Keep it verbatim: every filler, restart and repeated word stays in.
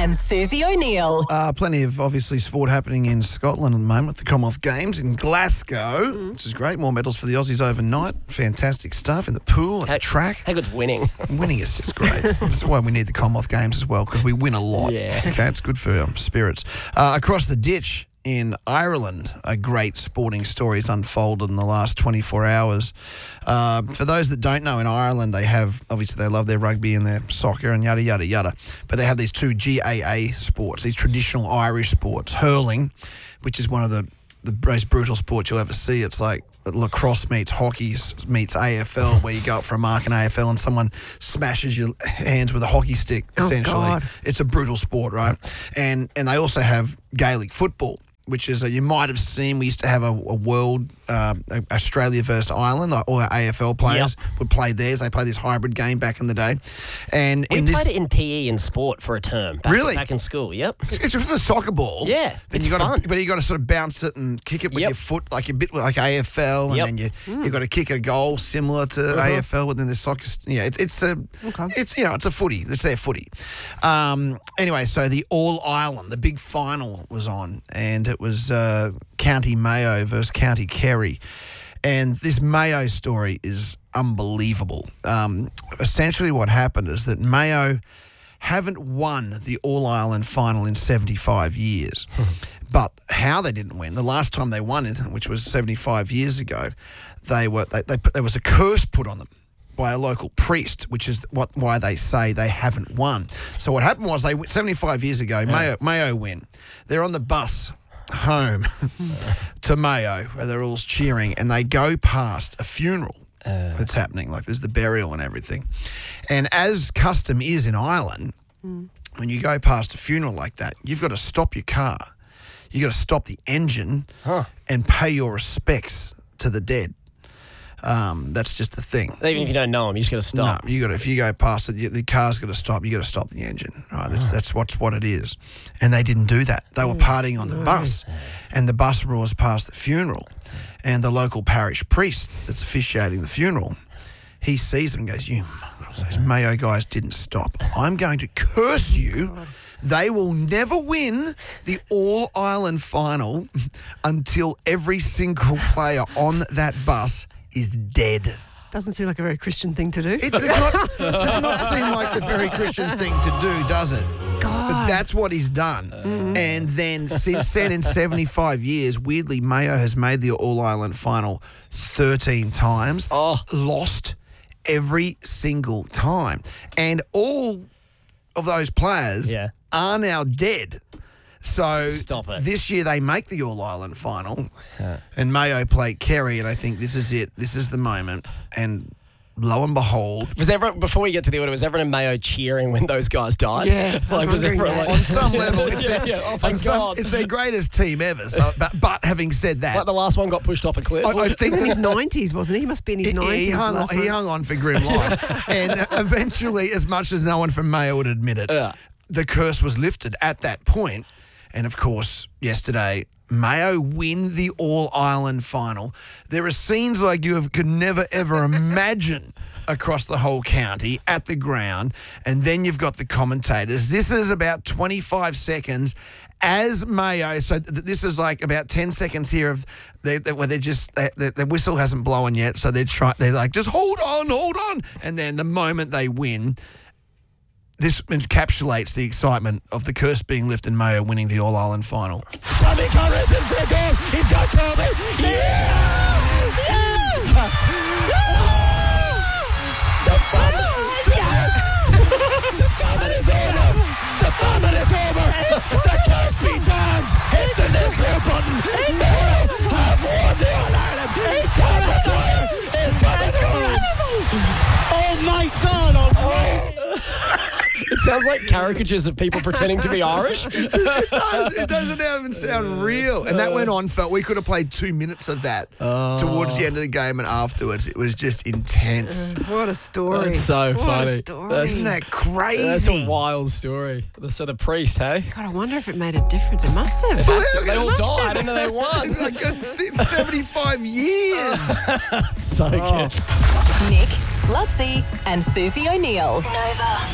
and Susie O'Neill. Uh, plenty of, obviously, sport happening in Scotland at the moment with the Commonwealth Games in Glasgow, mm. which is great. More medals for the Aussies overnight. Fantastic stuff in the pool, at how, the track. How good's winning? Winning is just great. That's why we need the Commonwealth Games as well, because we win a lot. Yeah. Okay, it's good for um, spirits. Uh, across the ditch in Ireland, a great sporting story has unfolded in the last twenty-four hours. Uh, for those that don't know, in Ireland, they have, obviously they love their rugby and their soccer and yada, yada, yada. But they have these two G A A sports, these traditional Irish sports. Hurling, which is one of the, the most brutal sports you'll ever see. It's like lacrosse meets hockey meets A F L, where you go up for a mark in A F L and someone smashes your hands with a hockey stick, essentially. Oh, God. It's a brutal sport, right? And, and they also have Gaelic football, which is, a, you might have seen, we used to have a, a world, uh, Australia versus Ireland. All our A F L players yep. would play theirs. They played this hybrid game back in the day. And we in played this, it in P E in sport for a term. Back, really? Back in school, yep. It's, it's just the soccer ball. Yeah, but it's you got fun. to, but you got to sort of bounce it and kick it with yep. your foot, like a bit like A F L, and yep. then you mm. you got to kick a goal similar to uh-huh. A F L within the soccer. Yeah, it's it's a okay. it's you know it's a footy. It's their footy. Um, anyway, so the All Ireland, the big final was on, and it was. Uh, County Mayo versus County Kerry. And this Mayo story is unbelievable. Um, essentially what happened is that Mayo haven't won the All-Ireland final in seventy-five years. But how they didn't win, the last time they won it, which was seventy-five years ago, they were they, they, there was a curse put on them by a local priest, which is what why they say they haven't won. So what happened was, they seventy-five years ago, yeah. Mayo, Mayo win. They're on the bus home to Mayo, where they're all cheering, and they go past a funeral uh. that's happening. Like, there's the burial and everything. And as custom is in Ireland, mm. when you go past a funeral like that, you've got to stop your car. You've got to stop the engine huh. and pay your respects to the dead. Um, that's just the thing. Even if you don't know them, you just got to stop. No, you got if you go past it, the car's got to stop. You got to stop the engine, right? It's, that's what's what it is. And they didn't do that. They were partying on the bus, and the bus roars past the funeral, and the local parish priest that's officiating the funeral, he sees them and goes, "You, those Mayo guys didn't stop. I'm going to curse you. They will never win the All-Ireland final until every single player on that bus is dead." Doesn't seem like a very Christian thing to do. It does not does not seem like the very Christian thing to do, does it? God. But that's what he's done. Mm-hmm. And then since then, in seventy-five years, weirdly, Mayo has made the All-Ireland final thirteen times, oh. lost every single time. And all of those players yeah. are now dead. So Stop it. This year they make the All-Ireland final, yeah. and Mayo play Kerry, and I think this is it. This is the moment. And lo and behold, was everyone, before we get to the order, was everyone in Mayo cheering when those guys died? Yeah, like was everyone like, on some level, it's, yeah, their, yeah. Oh, thank some, God. it's their greatest team ever. So, but, but having said that, like the last one got pushed off a cliff. I, I think in his nineties, wasn't he? He must be in his nineties. He hung on, he hung on for grim life, and eventually, as much as no one from Mayo would admit it, yeah. the curse was lifted at that point. And, of course, yesterday, Mayo win the All-Ireland final. There are scenes like you have, could never, ever imagine across the whole county at the ground. And then you've got the commentators. This is about twenty-five seconds as Mayo. So th- this is like about ten seconds here of they, they, where they're just, they, the, the whistle hasn't blown yet. So they're, try, they're like, just hold on, hold on. And then the moment they win, this encapsulates the excitement of the curse being lifted and Mayo winning the All-Ireland final. Tommy Conrad's in for a goal. He's got Toby. Yeah! Yeah! The famine, yes! The famine is over. The famine is over. The curse be turned. Hit the nuclear button. Mayo have won the All-Ireland. Sam McGuire is coming home. Oh my God! Oh. It sounds like caricatures of people pretending to be Irish. It does. It doesn't even sound real. And that went on for, we could have played two minutes of that oh. towards the end of the game and afterwards. It was just intense. Uh, what a story. That's so what funny. A story. That's, Isn't that crazy? That's a wild story. So the priest, hey? God, I wonder if it made a difference. It must have. Well, they all died and then they won. It's like it's seventy-five years. So oh. good. Nick, Lutzi and Susie O'Neill. Nova.